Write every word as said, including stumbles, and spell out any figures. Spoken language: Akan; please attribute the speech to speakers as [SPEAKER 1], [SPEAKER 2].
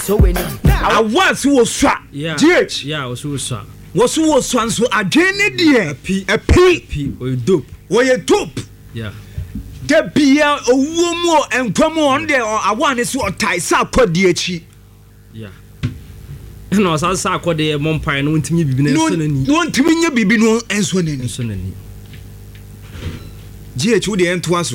[SPEAKER 1] So when awa so wo swa G H
[SPEAKER 2] yeah wo so swa
[SPEAKER 1] wo so wo swa so adwene de
[SPEAKER 2] p
[SPEAKER 1] a p
[SPEAKER 2] p o dope
[SPEAKER 1] wo ye dope
[SPEAKER 2] yeah
[SPEAKER 1] de bia owuo mu enkwam on de awa ne so otai sa kwadi achi
[SPEAKER 2] yeah no sa sa kwadi mompan no ntimi bibi na so nani
[SPEAKER 1] no ntimi nya bibi no enso nani
[SPEAKER 2] enso nani
[SPEAKER 1] G H wo de ento